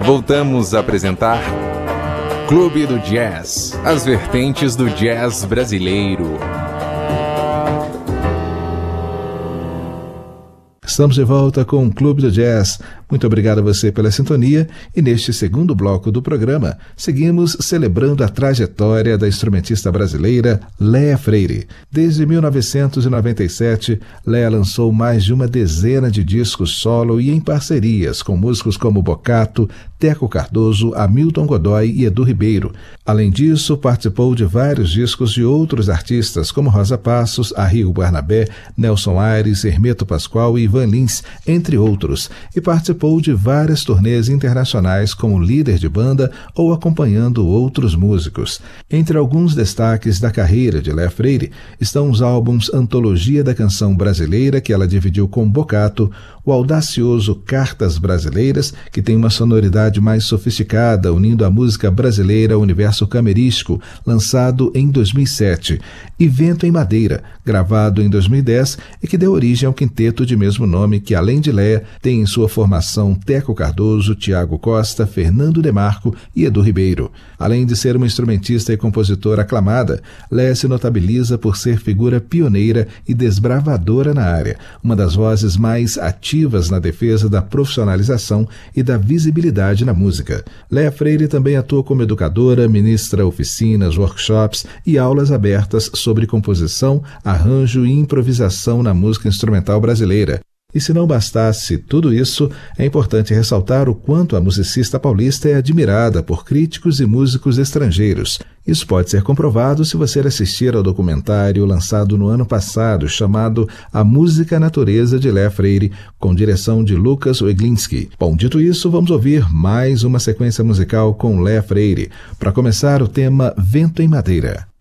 Voltamos a apresentar Clube do Jazz, as vertentes do jazz brasileiro. Estamos de volta com o Clube do Jazz. Muito obrigado a você pela sintonia e neste segundo bloco do programa, seguimos celebrando a trajetória da instrumentista brasileira Léa Freire. Desde 1997, Léa lançou mais de uma dezena de discos solo e em parcerias com músicos como Bocato, Teco Cardoso, Hamilton Godoy e Edu Ribeiro. Além disso, participou de vários discos de outros artistas como Rosa Passos, Arrigo Barnabé, Nelson Aires, Hermeto Pascoal e Ivan Lins, entre outros, e participou de várias turnês internacionais como líder de banda ou acompanhando outros músicos. Entre alguns destaques da carreira de Léa Freire estão os álbuns Antologia da Canção Brasileira, que ela dividiu com Bocato, o audacioso Cartas Brasileiras, que tem uma sonoridade mais sofisticada, unindo a música brasileira ao universo camerístico, lançado em 2007, e Vento em Madeira, gravado em 2010 e que deu origem ao quinteto de mesmo nome, que além de Léa, tem em sua formação Teco Cardoso, Tiago Costa, Fernando Demarco e Edu Ribeiro. Além de ser uma instrumentista e compositora aclamada, Léa se notabiliza por ser figura pioneira e desbravadora na área, uma das vozes mais ativas na defesa da profissionalização e da visibilidade na música. Léa Freire também atua como educadora, ministra oficinas, workshops e aulas abertas sobre composição, arranjo e improvisação na música instrumental brasileira. E se não bastasse tudo isso, é importante ressaltar o quanto a musicista paulista é admirada por críticos e músicos estrangeiros. Isso pode ser comprovado se você assistir ao documentário lançado no ano passado, chamado A Música Natureza de Léa Freire, com direção de Lucas Weglinski. Bom, dito isso, vamos ouvir mais uma sequência musical com Léa Freire. Para começar, o tema Vento em Madeira.